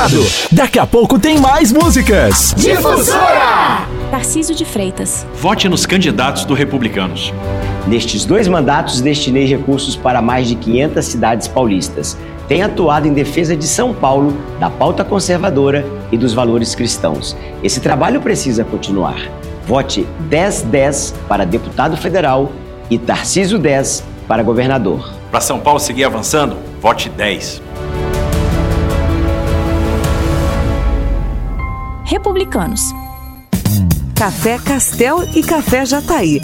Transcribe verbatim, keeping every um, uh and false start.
ligado. Daqui a pouco tem mais músicas. Difusora! Tarcísio de Freitas. Vote nos candidatos do Republicanos. Nestes dois mandatos, destinei recursos para mais de quinhentas cidades paulistas. Tenho atuado em defesa de São Paulo, da pauta conservadora e dos valores cristãos. Esse trabalho precisa continuar. Vote dez dez para deputado federal e Tarcísio dez para governador. Para São Paulo seguir avançando, vote dez. Republicanos. Café Castel e Café Jataí.